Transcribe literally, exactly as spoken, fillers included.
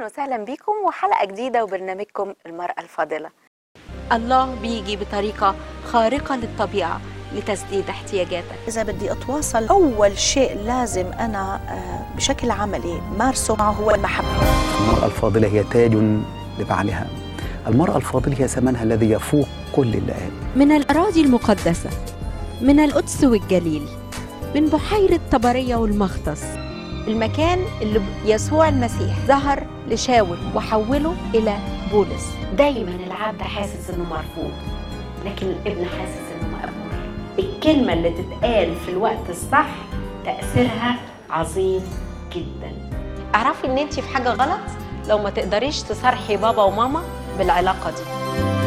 أهلا وسهلا بكم وحلقة جديدة وبرنامجكم المرأة الفاضلة. الله بيجي بطريقة خارقة للطبيعة لتسديد احتياجاتك. إذا بدي أتواصل أول شيء لازم أنا بشكل عملي مارسه معه هو المحبة. المرأة الفاضلة هي تاج لبعلها. المرأة الفاضلة هي ثمنها الذي يفوق كل اللئام. من الأراضي المقدسة، من القدس والجليل، من بحيرة طبرية والمختص، المكان اللي يسوع المسيح ظهر لشاول وحوله إلى بولس. دايما العبد حاسس إنه مرفوض، لكن الابن حاسس إنه مقبول. الكلمة اللي تتقال في الوقت الصح تأثيرها عظيم جدا. اعرفي إن أنتي في حاجة غلط لو ما تقدريش تصارحي بابا وماما بالعلاقة دي.